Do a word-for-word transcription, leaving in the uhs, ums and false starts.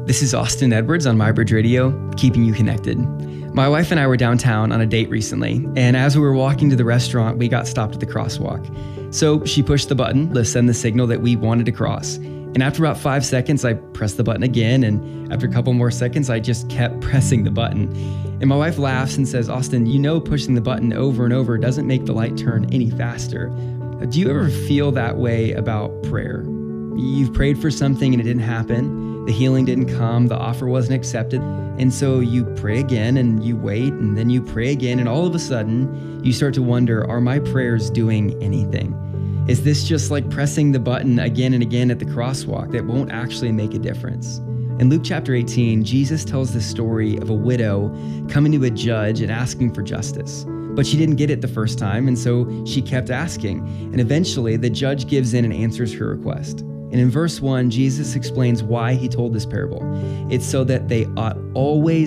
This is Austin Edwards on MyBridge Radio, keeping you connected. My wife and I were downtown on a date recently, and as we were walking to the restaurant, we got stopped at the crosswalk. So she pushed the button to send the signal that we wanted to cross. And after about five seconds, I pressed the button again, and after a couple more seconds, I just kept pressing the button. And my wife laughs and says, "Austin, you know pushing the button over and over doesn't make the light turn any faster." Do you ever feel that way about prayer? You've prayed for something and it didn't happen. The healing didn't come. The offer wasn't accepted. And so you pray again and you wait and then you pray again. And all of a sudden you start to wonder, are my prayers doing anything? Is this just like pressing the button again and again at the crosswalk that won't actually make a difference? In Luke chapter eighteen, Jesus tells the story of a widow coming to a judge and asking for justice. But she didn't get it the first time, and so she kept asking. And eventually the judge gives in and answers her request. And in verse one, Jesus explains why he told this parable. It's so that they ought always